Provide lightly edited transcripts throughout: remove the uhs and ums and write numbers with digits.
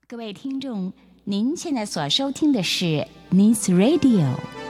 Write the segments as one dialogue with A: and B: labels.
A: 各位听众，您现在所收听的是 Needs Radio。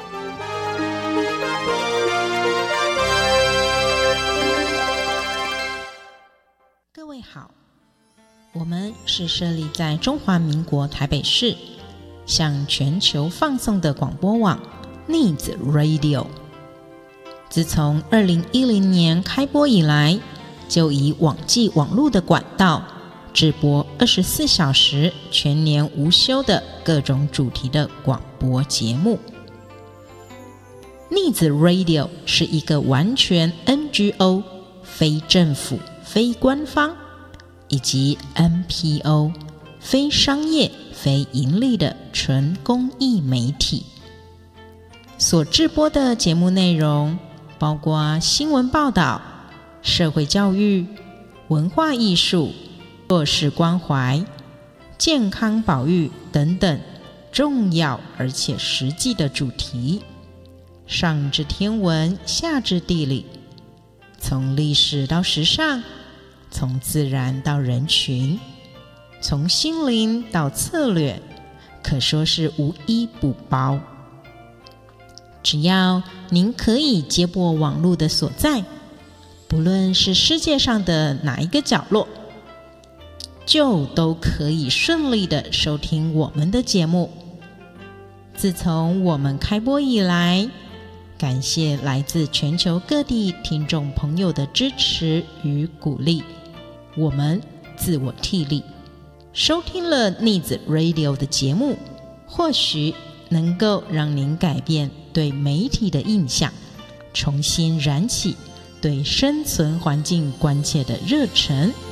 B: 各位好，我们是设立在中华民国台北市，向全球放送的广播网 Needs Radio。自从2010年开播以来，就以网际网络的管道直播24小时全年无休的各种主题的广播节目。Needs Radio 是一个完全 NGO 非政府非官方以及 NPO 非商业非盈利的纯公益媒体，所制播的节目内容包括新闻报道、社会教育、文化艺术、弱势关怀、健康保育等等重要而且实际的主题，上至天文，下至地理，从历史到时尚，从自然到人群，从心灵到策略，可说是无一不包。只要您可以接驳网络的所在，不论是世界上的哪一个角落，就都可以顺利的收听我们的节目。自从我们开播以来，感谢来自全球各地听众朋友的支持与鼓励，我们自我替力，收听了 Needs Radio 的节目，或许能够让您改变对媒体的印象，重新燃起对生存环境关切的热忱